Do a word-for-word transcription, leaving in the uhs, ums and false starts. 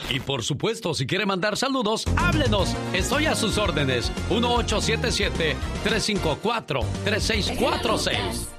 Y por supuesto, si quiere mandar saludos, háblenos. Estoy a sus órdenes. uno ocho siete siete, tres cinco cuatro, tres seis cuatro seis.